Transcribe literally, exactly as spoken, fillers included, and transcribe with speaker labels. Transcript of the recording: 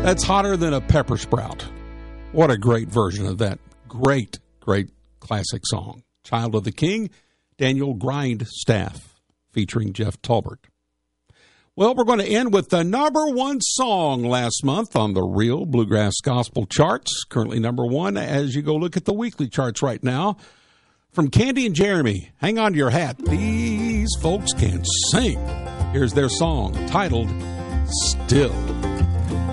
Speaker 1: That's Hotter Than a Pepper Sprout. What a great version of that great, great classic song. Child of the King, Daniel Grindstaff, featuring Jeff Tolbert. Well, we're going to end with the number one song last month on the Real Bluegrass Gospel charts. Currently number one as you go look at the weekly charts right now. From Candy and Jeremy, hang on to your hat. These folks can sing. Here's their song titled Still.